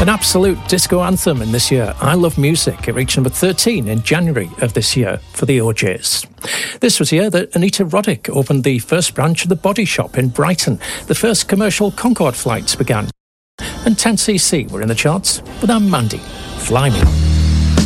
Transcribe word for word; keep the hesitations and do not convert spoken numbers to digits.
An absolute disco anthem in this year, I Love Music. It reached number thirteen in January of this year for the O Js. This was the year that Anita Roddick opened the first branch of the Body Shop in Brighton. The first commercial Concorde flights began. And ten C C were in the charts with our Mandy, Fly Me.